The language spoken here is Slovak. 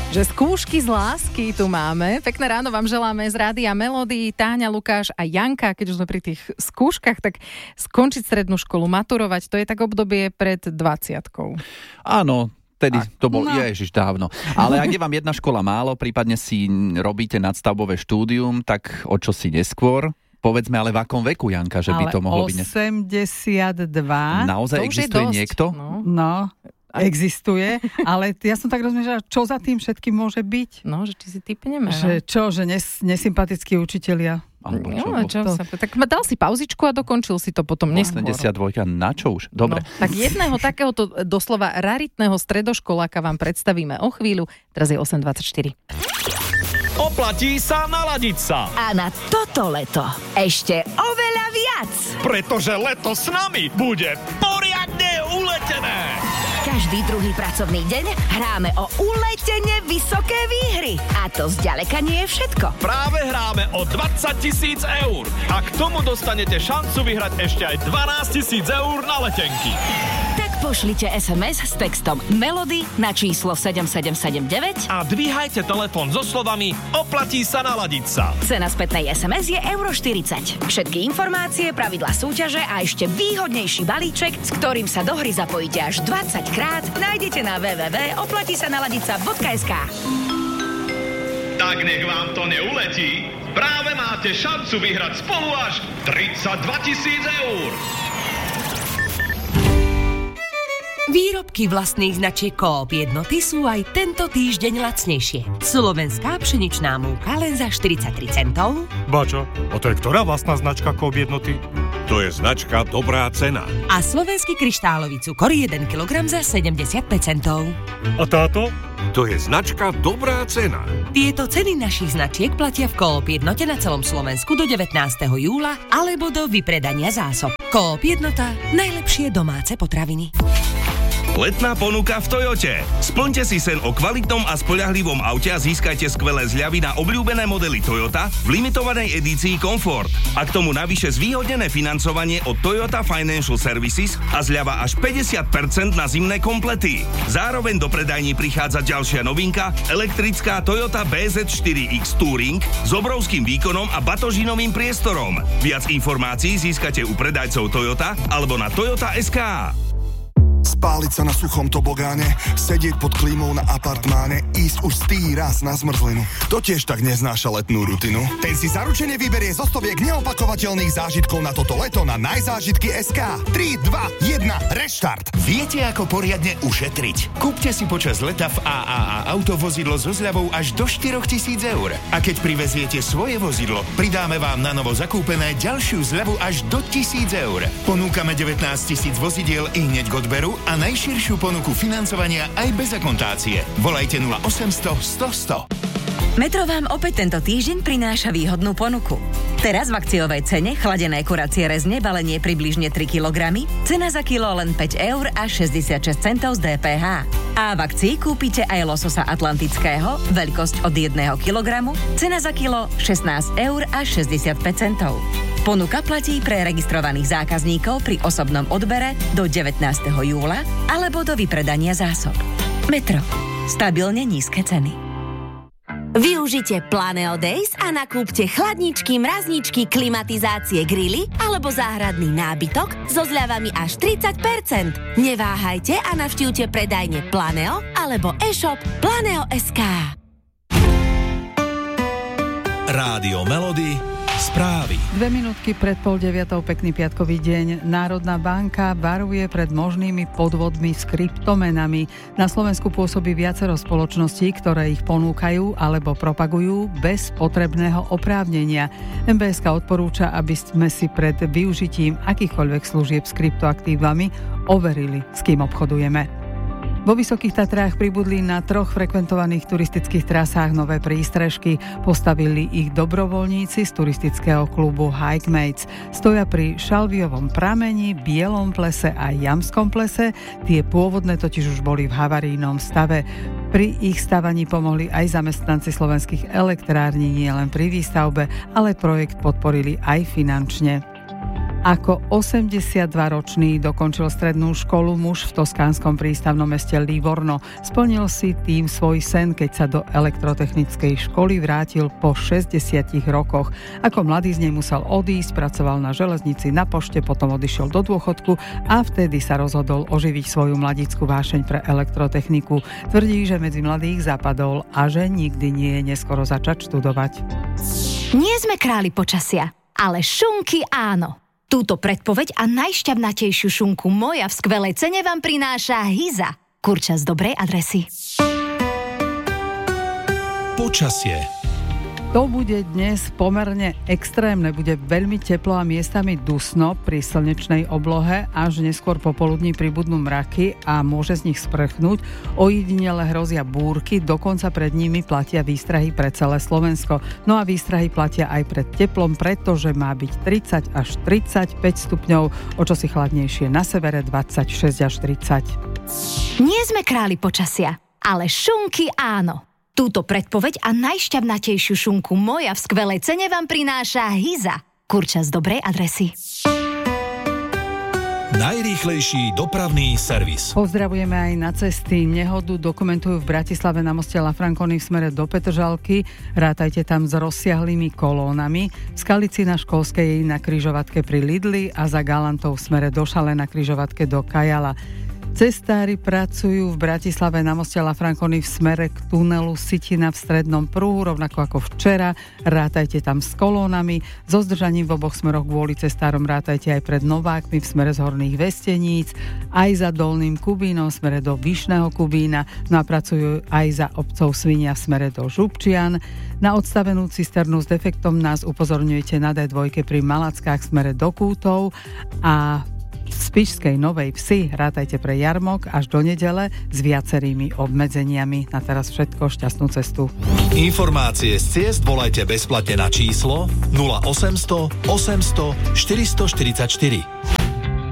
Že skúšky z lásky tu máme. Pekné ráno vám želáme z Rádia Melody, Táňa, Lukáš a Janka. Keď už sme pri tých skúškach, tak skončiť strednú školu, maturovať, to je tak obdobie pred 20-kou. Áno, tedy to bol ježiš dávno. Ale ak je vám jedna škola málo, prípadne si robíte nadstavbové štúdium, tak o čo si neskôr? Povedzme, ale v akom veku, Janka, že by to mohlo byť? 82. Naozaj existuje niekto? No. Existuje, ale ja som tak rozmýšľala, čo za tým všetkým môže byť? No, že či si typneme. Že nesympatickí učitelia. Tak dal si pauzičku a dokončil si to potom neskôr. 82, na čo už? Dobre. No, tak jedného takéhoto doslova raritného stredoškoláka vám predstavíme o chvíľu. Teraz je 8:24. Oplatí sa naladiť sa. A na toto leto ešte oveľa viac. Pretože leto s nami bude poriadne uletené. Každý druhý pracovný deň hráme o uletene vysoké výhry. A to zďaleka nie je všetko. Práve hráme o 20 000 eur. A k tomu dostanete šancu vyhrať ešte aj 12 000 eur na letenky. Tak pošlite SMS s textom Melody na číslo 7779 a dvíhajte telefón so slovami oplatí sa naladiť sa. Cena spätnej SMS je €40. Všetky informácie, pravidlá súťaže a ešte výhodnejší balíček, s ktorým sa do hry zapojíte až 20 krát, nájdete na www.oplatisanaladica.sk. Tak nech vám to neuletí. Práve máte šancu vyhrať spolu až 32 000 eur. Výrobky vlastných značiek Coop Jednoty sú aj tento týždeň lacnejšie. Slovenská pšeničná múka len za 43 centov. Bačo, a to je ktorá vlastná značka Coop Jednoty? To je značka Dobrá cena. A slovenský kryštálový cukor 1 kg za 75 centov. A táto? To je značka Dobrá cena. Tieto ceny našich značiek platia v Coop Jednote na celom Slovensku do 19. júla alebo do vypredania zásob. Coop Jednota, najlepšie domáce potraviny. Letná ponuka v Toyote. Splňte si sen o kvalitnom a spoľahlivom aute a získajte skvelé zľavy na obľúbené modely Toyota v limitovanej edícii Comfort. A k tomu navyše zvýhodnené financovanie od Toyota Financial Services a zľava až 50% na zimné komplety. Zároveň do predajní prichádza ďalšia novinka, elektrická Toyota BZ4X Touring s obrovským výkonom a batožinovým priestorom. Viac informácií získate u predajcov Toyota alebo na Toyota.sk. Spáliť sa na suchom tobogáne, sedieť pod klímou na apartmáne, ísť už stý raz na zmrzlinu. To tiež tak neznáša letnú rutinu. Ten si zaručene vyberie zo stoviek neopakovateľných zážitkov na toto leto na najzážitky.sk. 3, 2, 1, reštart. Viete, ako poriadne ušetriť? Kúpte si počas leta v AAA autovozidlo so zľavou až do 4 000 eur. A keď priveziete svoje vozidlo, pridáme vám na novo zakúpené ďalšiu zľavu až do 1000 eur. Ponúkame 19 000 vozidiel i hneď k odberu a najširšiu ponuku financovania aj bez akontácie. Volajte 0800 100 100. Metro vám opäť tento týždeň prináša výhodnú ponuku. Teraz v akciovej cene chladené kuracie rezne balenie približne 3 kg, cena za kilo len 5 eur a 66 centov z DPH. A v akcii kúpite aj lososa atlantického, veľkosť od 1 kg, cena za kilo 16 eur a 65 centov. Ponuka platí pre registrovaných zákazníkov pri osobnom odbere do 19. júla alebo do vypredania zásob. Metro. Stabilne nízke ceny. Využite Planeo Days a nakúpte chladničky, mrazničky, klimatizácie, grily alebo záhradný nábytok so zľavami až 30%. Neváhajte a navštívte predajne Planeo alebo e-shop Planeo.sk. Rádio Melody. Správy. 2 minútky pred 8:30, pekný piatkový deň. Národná banka varuje pred možnými podvodmi s kryptomenami. Na Slovensku pôsobí viacero spoločností, ktoré ich ponúkajú alebo propagujú bez potrebného oprávnenia. MBSK odporúča, aby sme si pred využitím akýchkoľvek služieb s kryptoaktívami overili, s kým obchodujeme. Vo Vysokých Tatrách pribudli na 3 frekventovaných turistických trasách nové prístrežky. Postavili ich dobrovoľníci z turistického klubu Hikemates. Stoja pri Šalviovom prameni, Bielom plese a Jamskom plese. Tie pôvodné totiž už boli v havarijnom stave. Pri ich stavaní pomohli aj zamestnanci slovenských elektrární, nie len pri výstavbe, ale projekt podporili aj finančne. Ako 82-ročný dokončil strednú školu muž v toskánskom prístavnom meste Livorno. Splnil si tým svoj sen, keď sa do elektrotechnickej školy vrátil po 60 rokoch. Ako mladý z nej musel odísť, pracoval na železnici, na pošte, potom odišiel do dôchodku a vtedy sa rozhodol oživiť svoju mladícku vášeň pre elektrotechniku. Tvrdí, že medzi mladých zapadol a že nikdy nie je neskoro začať študovať. Nie sme králi počasia, ale šunky áno. Túto predpoveď a najšťavnatejšiu šunku Moja v skvelej cene vám prináša Hyza. Kurča z dobrej adresy. Počasie. To bude dnes pomerne extrémne, bude veľmi teplo a miestami dusno pri slnečnej oblohe, až neskôr popoludní pribudnú mraky a môže z nich sprchnúť. Ojedinele hrozia búrky, dokonca pred nimi platia výstrahy pre celé Slovensko. No a výstrahy platia aj pred teplom, pretože má byť 30 až 35 stupňov, o čosi chladnejšie na severe 26 až 30. Nie sme králi počasia, ale šunky áno. Túto predpoveď a najšťavnatejšiu šunku Moja v skvelej cene vám prináša Hyza. Kurča z dobrej adresy. Najrýchlejší dopravný servis. Pozdravujeme aj na cesty. Nehodu dokumentujú v Bratislave na moste La Franconi v smere do Petržalky. Rátajte tam s rozsiahlými kolónami. V Skalici na Školskej na križovatke pri Lidli a za Galantov v smere do Šale na križovatke do Kajala. Cestári pracujú v Bratislave na moste La Franconi v smere k tunelu Sitina v strednom pruhu, rovnako ako včera. Rátajte tam s kolónami. So zdržaním v oboch smeroch kvôli cestárom rátajte aj pred Novákmi v smere z Horných Vesteníc, aj za Dolným Kubínom v smere do Vyšného Kubína, no a pracujú aj za obcov Svinia v smere do Župčian. Na odstavenú cisternu s defektom nás upozorňujete na D2 pri Malackách v smere do Kútov a v Spišskej Novej Vsi rátajte pre Jarmok až do nedele s viacerými obmedzeniami. Na teraz všetko, šťastnú cestu. Informácie z ciest volajte bezplatne na číslo 0800 800 444.